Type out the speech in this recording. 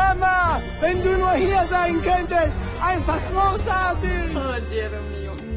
Mama, wenn du nur hier sein könntest. Einfach großartig. Oh, Jeremy.